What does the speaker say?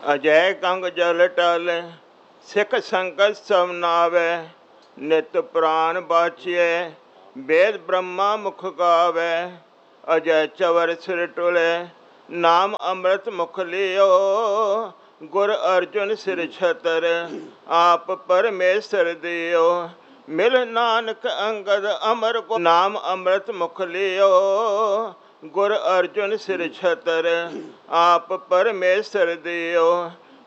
ਅਜੈ ਕੰਗ ਜਲ ਟਾਲੇ, ਸਿੱਖ ਸੰਗਤ ਸਭ ਨਾਵੈ। ਨਿਤ ਪ੍ਰਾਨ ਬਾਚੀਐ, ਵੇਦ ਬ੍ਰਹਮਾ ਮੁਖ ਗਾਵੈ। ਅਜੈ ਚਵਰ ਸਿਰ ਟੁਲੇ, ਨਾਮ ਅੰਮ੍ਰਿਤ ਮੁਖ ਲਿਓ। ਗੁਰ ਅਰਜੁਨ ਸਿਰ ਛਤਰ, ਆਪ ਪਰਮੇਸ਼ਰ ਦਿਓ। ਮਿਲ ਨਾਨਕ ਅੰਗਦ ਅਮਰ ਕੋ, ਨਾਮ ਅੰਮ੍ਰਿਤ ਮੁਖ ਲਿਓ। ਗੁਰ ਅਰਜੁਨ ਸਿਰ ਛਤਰ, ਆਪ ਪਰਮੇਸ਼ਰ ਦਿਓ।